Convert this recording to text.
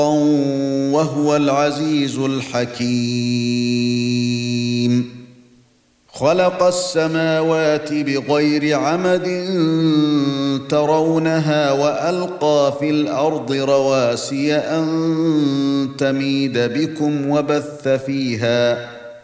وهو العزيز الحكيم خلق السماوات بغير عمد ترونها وألقى في الأرض رواسي أن تميد بكم